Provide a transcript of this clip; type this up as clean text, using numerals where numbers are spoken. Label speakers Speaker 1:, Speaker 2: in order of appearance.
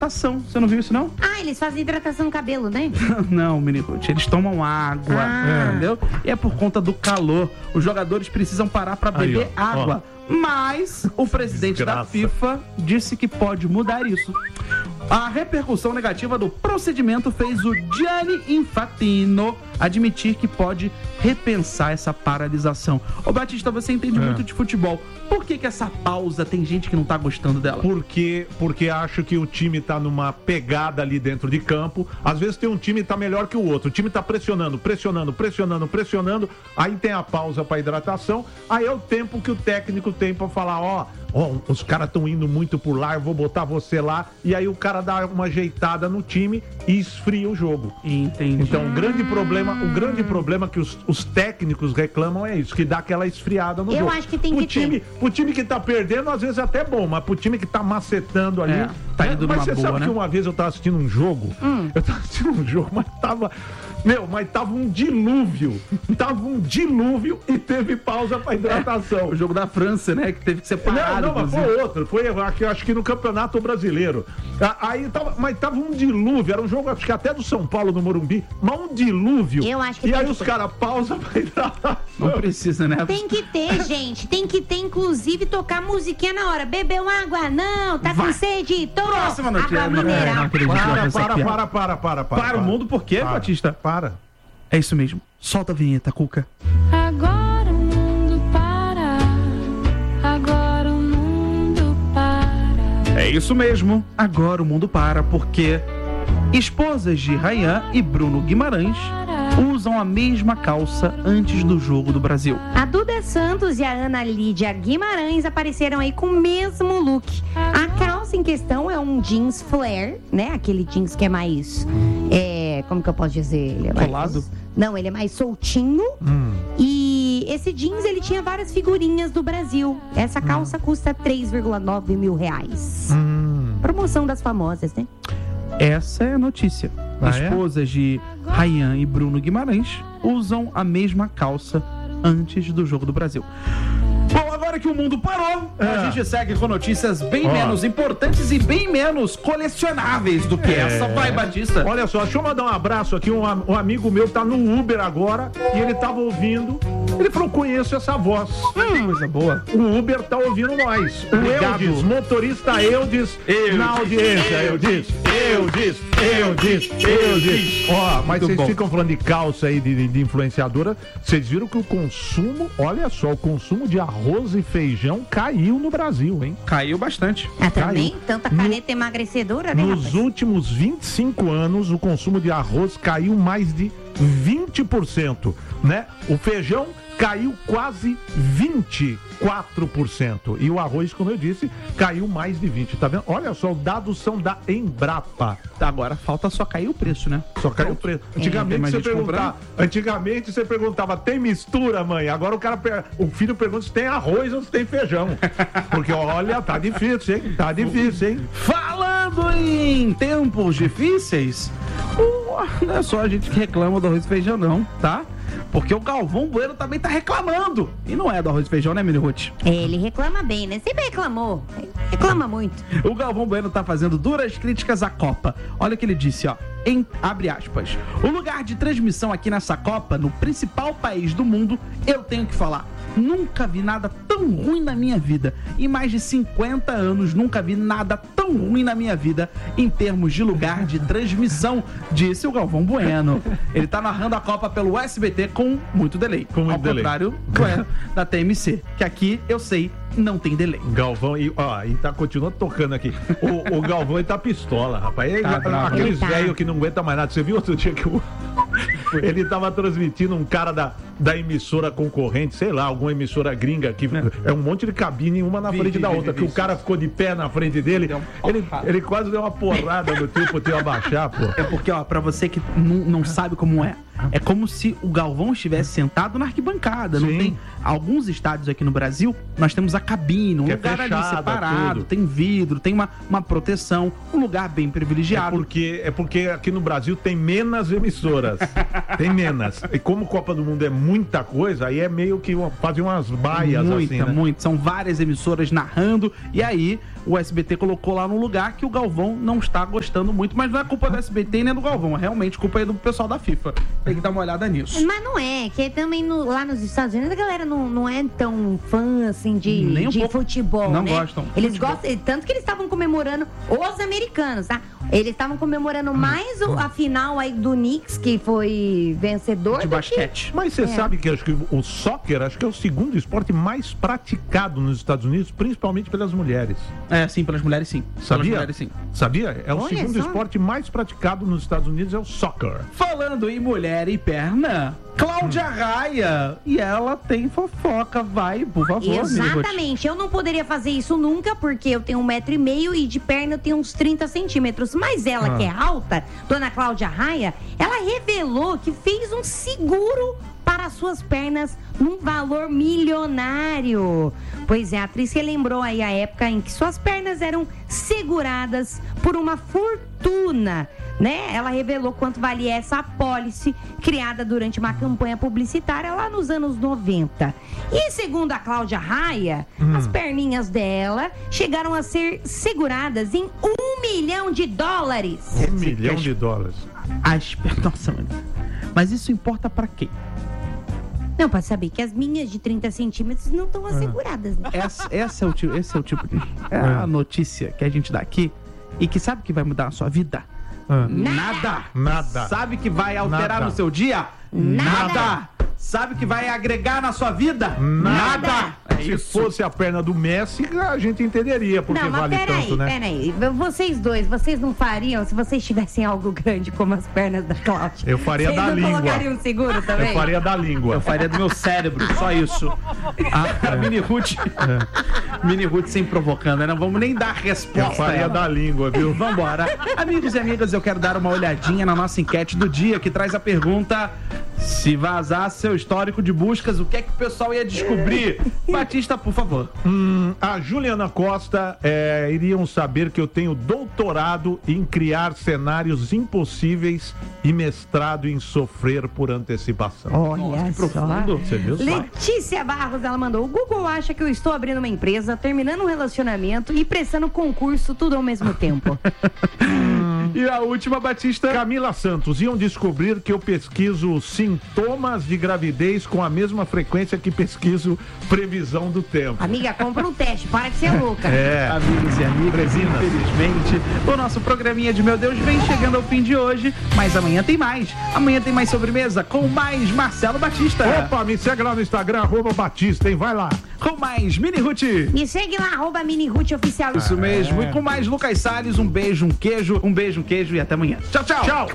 Speaker 1: hidratação. Você não viu isso, não?
Speaker 2: Ah, eles fazem hidratação no cabelo, né?
Speaker 1: Não, Miniruth, eles tomam água, entendeu? E é por conta do calor. Os jogadores precisam parar para beber água. Mas o presidente da FIFA disse que pode mudar isso. A repercussão negativa do procedimento fez o Gianni Infantino admitir que pode repensar essa paralisação. Ô Batista, você entende muito de futebol. Por que essa pausa tem gente que não tá gostando dela?
Speaker 3: Porque acho que o time tá numa pegada ali dentro de campo. Às vezes tem um time que tá melhor que o outro. O time tá pressionando. Aí tem a pausa para hidratação. Aí é o tempo que o técnico tem para falar, os caras estão indo muito por lá, eu vou botar você lá. E aí o cara dá uma ajeitada no time e esfria o jogo.
Speaker 1: Entendi.
Speaker 3: Então o grande problema que os técnicos reclamam é isso, que dá aquela esfriada no jogo.
Speaker 2: Eu acho que tem ter.
Speaker 3: O time que tá perdendo, às vezes é até bom, mas pro time que tá macetando ali...
Speaker 1: tá indo numa boa,
Speaker 3: você sabe,
Speaker 1: né?
Speaker 3: que uma vez eu tava assistindo um jogo, mas tava um dilúvio. Tava um dilúvio e teve pausa pra hidratação.
Speaker 1: O jogo da França, né? Que teve que ser parado.
Speaker 3: Não, mas foi outro. Foi, acho que no Campeonato Brasileiro. Aí tava um dilúvio. Era um jogo, acho que até do São Paulo, no Morumbi. Mas um dilúvio.
Speaker 2: Eu acho que
Speaker 3: e aí os caras pausa pra hidratação.
Speaker 1: Não precisa, né?
Speaker 2: Tem que ter, gente. Tem que ter, inclusive, tocar musiquinha na hora. Bebeu água? Não. Tá com sede? Toma.
Speaker 1: Próxima notícia.
Speaker 2: Água mineral.
Speaker 3: Para
Speaker 1: o mundo, por quê, Batista?
Speaker 3: Para.
Speaker 1: É isso mesmo. Solta a vinheta, Cuca.
Speaker 4: Agora o mundo para. Agora o mundo para.
Speaker 1: É isso mesmo. Agora o mundo para, porque esposas de Rayan e Bruno Guimarães usam a mesma calça antes do jogo do Brasil.
Speaker 2: A Duda Santos e a Ana Lídia Guimarães apareceram aí com o mesmo look. A calça em questão é um jeans flare, né? Aquele jeans que é mais... como que eu posso dizer? Ele é mais...
Speaker 1: Colado?
Speaker 2: Não, ele é mais soltinho. E esse jeans, ele tinha várias figurinhas do Brasil. Essa calça custa 3,9 mil reais. Promoção das famosas, né?
Speaker 1: Essa é a notícia. Esposas de Rayan e Bruno Guimarães usam a mesma calça antes do jogo do Brasil. Bom, agora que o mundo parou, a gente segue com notícias bem menos importantes e bem menos colecionáveis do que essa. Vai, Batista.
Speaker 3: Olha só, deixa eu mandar um abraço aqui. Um amigo meu tá no Uber agora e ele tava ouvindo. Ele falou, conheço essa voz.
Speaker 1: Coisa boa.
Speaker 3: O Uber tá ouvindo nós. O Eudes, motorista Eudes, na audiência. Eudes. Mas vocês ficam falando de calça aí, de influenciadora. Vocês viram que o consumo, olha só, o consumo de arroz e feijão caiu no Brasil, hein?
Speaker 1: Caiu bastante.
Speaker 2: Também? Tanta caneta emagrecedora, né,
Speaker 3: Nos
Speaker 2: rapaz?
Speaker 3: últimos 25 anos, o consumo de arroz caiu mais de 20%, né? O feijão caiu quase 24%. E o arroz, como eu disse, caiu mais de 20%. Tá vendo? Olha só, os dados são da Embrapa.
Speaker 1: Agora falta só cair o preço, né?
Speaker 3: Só caiu o preço. Antigamente você perguntava, tem mistura, mãe? Agora o filho pergunta se tem arroz ou se tem feijão. Porque olha, tá difícil, hein? Tá difícil, hein?
Speaker 1: Falando em tempos difíceis, não é só a gente que reclama do arroz e feijão, não, tá? Porque o Galvão Bueno também tá reclamando. E não é do arroz e feijão, né, Miniruth?
Speaker 2: Ele reclama bem, né? Sempre reclamou. Reclama muito.
Speaker 1: O Galvão Bueno tá fazendo duras críticas à Copa. Olha o que ele disse, abre aspas. O lugar de transmissão aqui nessa Copa, no principal país do mundo, eu tenho que falar. Nunca vi nada tão ruim na minha vida. Em mais de 50 anos, nunca vi nada tão ruim na minha vida em termos de lugar de transmissão, disse o Galvão Bueno. Ele tá narrando a Copa pelo SBT com muito delay. Ao contrário da TMC, que aqui, eu sei, não tem delay.
Speaker 3: Galvão, e tá continuando tocando aqui. O Galvão, ele tá pistola, rapaz. Aqueles velhos que não aguentam mais nada. Você viu outro dia que ele tava transmitindo um cara da emissora concorrente, sei lá, alguma emissora gringa, que é um monte de cabine, uma na frente da outra, que o cara ficou de pé na frente dele. Ele quase deu uma porrada no tipo de abaixar, pô.
Speaker 1: É porque, pra você que não sabe como é como se o Galvão estivesse sentado na arquibancada. Não tem alguns estádios aqui no Brasil, nós temos a cabine, um lugar fechado, ali separado, tudo. Tem vidro, tem uma proteção, um lugar bem privilegiado.
Speaker 3: É porque aqui no Brasil tem menos emissoras. Tem menos. E como Copa do Mundo é muita coisa, aí é meio que fazem umas baias assim, né?
Speaker 1: São várias emissoras narrando, e aí o SBT colocou lá no lugar que o Galvão não está gostando muito, mas não é culpa do SBT nem do Galvão, é realmente culpa aí do pessoal da FIFA. Tem que dar uma olhada nisso.
Speaker 2: Mas não é, que também lá nos Estados Unidos a galera não é tão fã assim de futebol,
Speaker 1: não
Speaker 2: né?
Speaker 1: gostam.
Speaker 2: Eles gostam, tanto que eles estavam comemorando os americanos, tá? Eles estavam comemorando mais a final aí do Knicks, que foi vencedor
Speaker 1: de basquete.
Speaker 3: Mas você sabe que acho que o soccer acho que é o segundo esporte mais praticado nos Estados Unidos, principalmente pelas mulheres.
Speaker 1: É, sim, pelas mulheres sim.
Speaker 3: Sabia?
Speaker 1: Pelas mulheres, sim.
Speaker 3: Sabia? É o
Speaker 2: Olha
Speaker 3: segundo
Speaker 2: só.
Speaker 3: esporte mais praticado nos Estados Unidos, é o soccer.
Speaker 1: Falando em mulher e perna, Cláudia Raia. E ela tem fofoca, vai, por favor.
Speaker 2: Exatamente, eu não poderia fazer isso nunca, porque eu tenho 1,5 m e de perna eu tenho uns 30 centímetros. Mas ela, que é alta, dona Cláudia Raia, ela revelou que fez um seguro para suas pernas num valor milionário. Pois é, a atriz relembrou aí a época em que suas pernas eram seguradas por uma fortuna, né? Ela revelou quanto valia essa apólice criada durante uma campanha publicitária lá nos anos 90. E segundo a Cláudia Raia, as perninhas dela chegaram a ser seguradas em $1 milhão.
Speaker 3: $1 milhão.
Speaker 1: Nossa, mano. Mas isso importa pra quê?
Speaker 2: Não, pra saber que as minhas de 30 centímetros não estão asseguradas, né?
Speaker 1: Esse é o tipo de... É a notícia que a gente dá aqui e que sabe que vai mudar a sua vida? Nada. Sabe que vai alterar no seu dia? Nada. Sabe que vai agregar na sua vida? Nada.
Speaker 3: Se fosse a perna do Messi, a gente entenderia porque
Speaker 2: não, mas
Speaker 3: vale tanto, né?
Speaker 2: Peraí, vocês não fariam, se vocês tivessem algo grande como as pernas da Cláudia?
Speaker 3: Eu faria da língua.
Speaker 2: Vocês não colocariam um seguro também?
Speaker 3: Eu faria da língua.
Speaker 1: Eu faria do meu cérebro, só isso. A Mini Ruth. Mini Ruth sempre provocando, né? Não vamos nem dar resposta.
Speaker 3: Eu faria da língua, viu?
Speaker 1: Vambora. Amigos e amigas, eu quero dar uma olhadinha na nossa enquete do dia, que traz a pergunta: se vazar seu histórico de buscas, o que é que o pessoal ia descobrir? Batista, por favor.
Speaker 3: A Juliana Costa iriam saber que eu tenho doutorado em criar cenários impossíveis e mestrado em sofrer por antecipação.
Speaker 2: Olha só.
Speaker 1: Profundo.
Speaker 3: Você viu?
Speaker 2: Letícia Barros, ela mandou: o Google acha que eu estou abrindo uma empresa, terminando um relacionamento e prestando concurso tudo ao mesmo tempo.
Speaker 1: E a última, Batista.
Speaker 3: Camila Santos, iam descobrir que eu pesquiso sintomas de gravidez com a mesma frequência que pesquiso previsão do tempo.
Speaker 2: Amiga, compra um teste, para de ser louca.
Speaker 1: Amigos e amigas, infelizmente, o nosso programinha de Meu Deus vem chegando ao fim de hoje, mas amanhã tem mais. Amanhã tem mais sobremesa com mais Marcelo Batista.
Speaker 3: Opa, me segue lá no Instagram, @Batista, hein? Vai lá.
Speaker 1: Com mais Mini Ruth.
Speaker 2: Me segue lá, @Mini Ruth Oficial.
Speaker 1: Isso mesmo. E com mais Lucas Salles, um beijo, um queijo e até amanhã. Tchau, tchau.
Speaker 3: Tchau.